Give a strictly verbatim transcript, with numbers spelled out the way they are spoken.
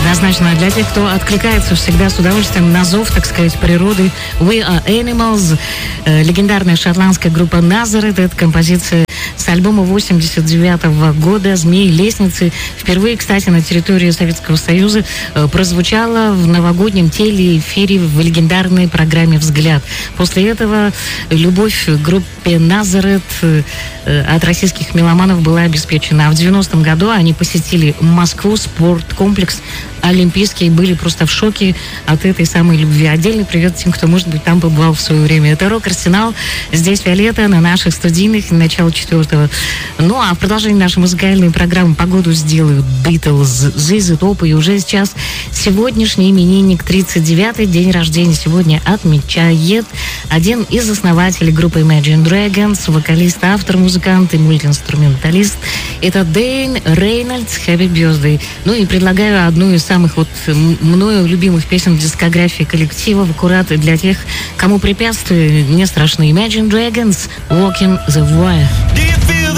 Однозначно для тех, кто откликается всегда с удовольствием на зов, так сказать, природы. We Are Animals. Э, легендарная шотландская группа Nazareth. Это композиция с альбома восемьдесят девятого года «Змеи лестницы». Впервые, кстати, на территории Советского Союза э, прозвучала в новогоднем телеэфире в легендарной программе «Взгляд». После этого любовь к группе Nazareth э, от российских меломанов была обеспечена. А в девяностом году они посетили Москву, спорткомплекс Олимпийский, были просто в шоке от этой самой любви. Отдельный привет тем, кто, может быть, там побывал в свое время. Это «Рок-Арсенал». Здесь Виолетта на наших студийных, начало четвертого. Ну, а в продолжении нашей музыкальной программы погоду сделают Beatles, зэ зэ Top. И уже сейчас сегодняшний именинник, тридцать девятый день рождения, сегодня отмечает один из основателей группы Imagine Dragons, вокалист, автор, музыкант и мультиинструменталист. Это Дэйн Рейнольдс, Happy Birthday. Ну и предлагаю одну из самых вот мною любимых песен в дискографии коллектива, в аккурат для тех, кому препятствия не страшны. Imagine Dragons, Walking the Wire.